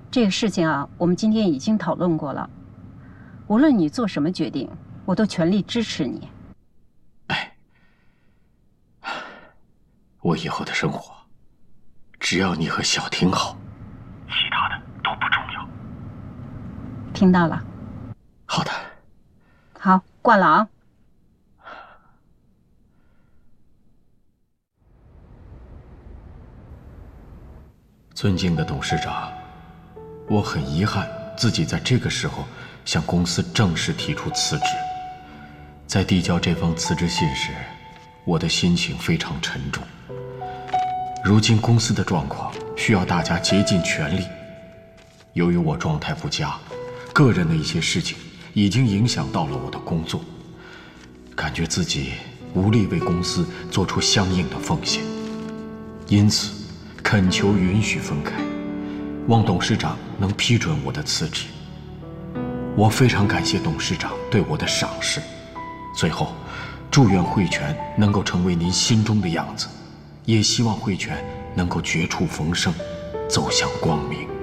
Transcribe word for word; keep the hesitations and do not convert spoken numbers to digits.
这个事情啊，我们今天已经讨论过了。无论你做什么决定，我都全力支持你。 哎，我以后的生活，只要你和小婷好，其他的都不重要。 听到了。 好的。 好，挂了啊。 尊敬的董事长，我很遗憾自己在这个时候向公司正式提出辞职。在递交这封辞职信时，我的心情非常沉重。如今公司的状况需要大家竭尽全力，由于我状态不佳，个人的一些事情已经影响到了我的工作，感觉自己无力为公司做出相应的奉献，因此恳求允许分开，望董事长能批准我的辞职。我非常感谢董事长对我的赏识，最后祝愿汇泉能够成为您心中的样子，也希望汇泉能够绝处逢生，走向光明。